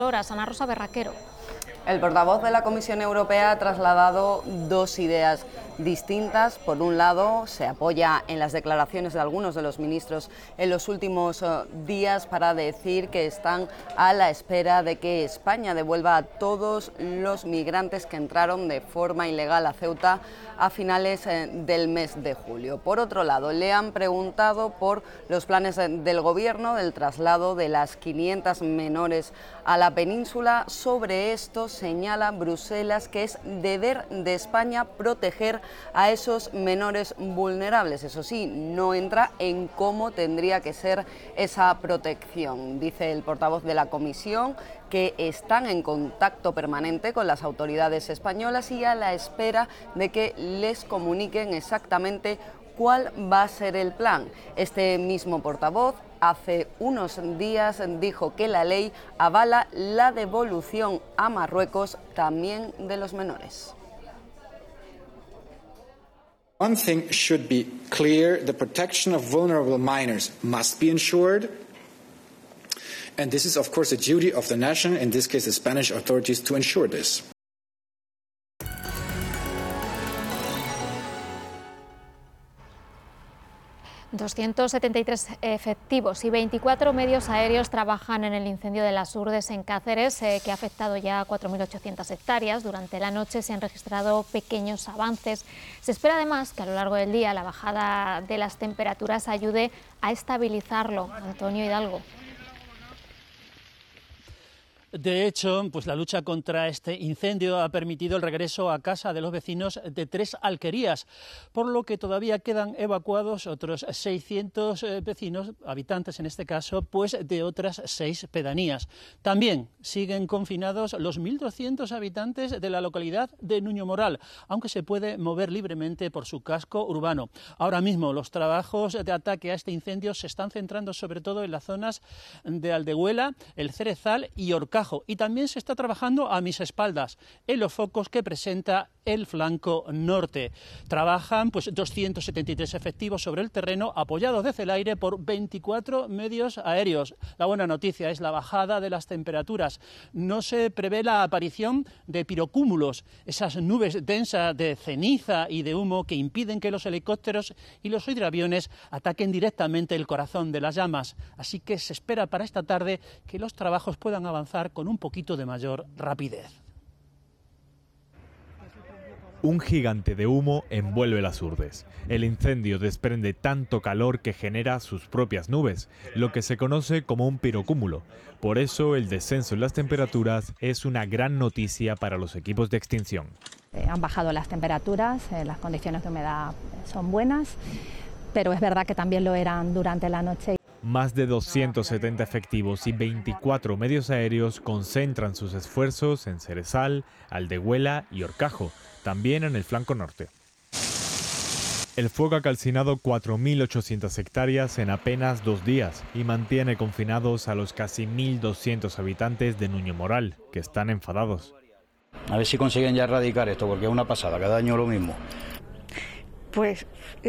Horas, Ana Rosa Berraquero. El portavoz de la Comisión Europea ha trasladado dos ideas distintas. Por un lado, se apoya en las declaraciones de algunos de los ministros en los últimos días para decir que están a la espera de que España devuelva a todos los migrantes que entraron de forma ilegal a Ceuta a finales del mes de julio. Por otro lado, le han preguntado por los planes del Gobierno del traslado de las 500 menores a la península. Sobre esto señala Bruselas que es deber de España proteger a esos menores vulnerables. Eso sí, no entra en cómo tendría que ser esa protección. Dice el portavoz de la Comisión que están en contacto permanente con las autoridades españolas y a la espera de que les comuniquen exactamente cuál va a ser el plan. Este mismo portavoz hace unos días dijo que la ley avala la devolución a Marruecos también de los menores. One thing should be clear: the protection of vulnerable minors must be ensured. And this is, of course, a duty of the nation, in this case the Spanish authorities, to ensure this. ...273 efectivos y 24 medios aéreos trabajan en el incendio de las Urdes en Cáceres, que ha afectado ya 4.800 hectáreas. Durante la noche se han registrado pequeños avances. Se espera además que a lo largo del día la bajada de las temperaturas ayude a estabilizarlo. Antonio Hidalgo. De hecho, pues la lucha contra este incendio ha permitido el regreso a casa de los vecinos de 3 alquerías, por lo que todavía quedan evacuados otros 600 vecinos, habitantes en este caso, pues de otras 6 pedanías. También siguen confinados los 1.200 habitantes de la localidad de Nuño Moral, aunque se puede mover libremente por su casco urbano. Ahora mismo los trabajos de ataque a este incendio se están centrando sobre todo en las zonas de Aldehuela, El Cerezal y Horcajo. Y también se está trabajando a mis espaldas en los focos que presenta el flanco norte. Trabajan pues 273 efectivos sobre el terreno, apoyados desde el aire por 24 medios aéreos. La buena noticia es la bajada de las temperaturas. No se prevé la aparición de pirocúmulos, esas nubes densas de ceniza y de humo que impiden que los helicópteros y los hidroaviones ataquen directamente el corazón de las llamas. Así que se espera para esta tarde que los trabajos puedan avanzar con un poquito de mayor rapidez. Un gigante de humo envuelve las Urdes. El incendio desprende tanto calor que genera sus propias nubes, lo que se conoce como un pirocúmulo. Por eso el descenso en las temperaturas es una gran noticia para los equipos de extinción. Han bajado las temperaturas, las condiciones de humedad son buenas, pero es verdad que también lo eran durante la noche. Más de 270 efectivos y 24 medios aéreos concentran sus esfuerzos en Cerezal, Aldehuela y Horcajo, también en el flanco norte. El fuego ha calcinado 4.800 hectáreas en apenas 2 días y mantiene confinados a los casi 1.200 habitantes de Nuño Moral, que están enfadados. A ver si consiguen ya erradicar esto, porque es una pasada, cada año lo mismo. Pues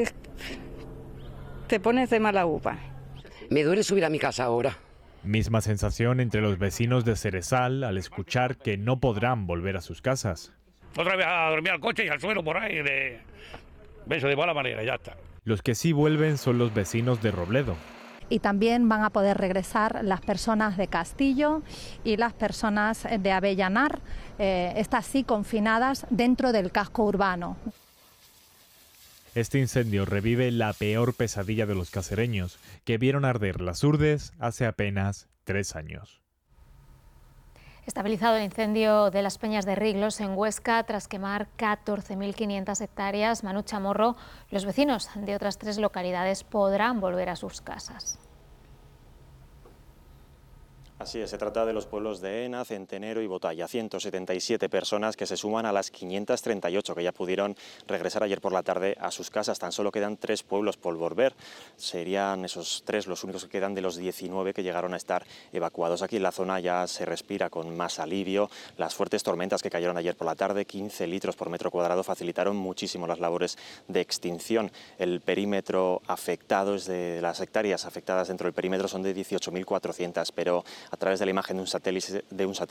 te pones de mala uva. Me duele subir a mi casa ahora. Misma sensación entre los vecinos de Cerezal al escuchar que no podrán volver a sus casas. Otra vez a dormir al coche y al suelo por ahí, de mala manera, ya está. Los que sí vuelven son los vecinos de Robledo. Y también van a poder regresar las personas de Castillo y las personas de Avellanar, estas sí confinadas dentro del casco urbano. Este incendio revive la peor pesadilla de los cacereños, que vieron arder las Urdes hace apenas 3 años. Estabilizado el incendio de las Peñas de Riglos en Huesca tras quemar 14.500 hectáreas. Manu Chamorro, los vecinos de otras 3 localidades podrán volver a sus casas. Así es, se trata de los pueblos de Ena, Centenero y Botalla, 177 personas que se suman a las 538 que ya pudieron regresar ayer por la tarde a sus casas. Tan solo quedan 3 pueblos por volver, serían esos 3 los únicos que quedan de los 19 que llegaron a estar evacuados. Aquí en la zona ya se respira con más alivio. Las fuertes tormentas que cayeron ayer por la tarde, 15 litros por metro cuadrado, facilitaron muchísimo las labores de extinción. El perímetro afectado es de las hectáreas afectadas dentro del perímetro son de 18.400, pero a través de la imagen de un satélite